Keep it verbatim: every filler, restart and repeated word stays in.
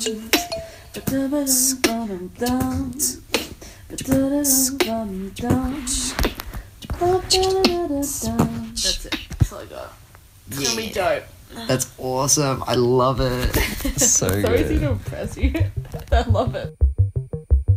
it. That's all I got. It's gonna be dope. That's awesome. I love it. So So good. easy to impress you. I love it.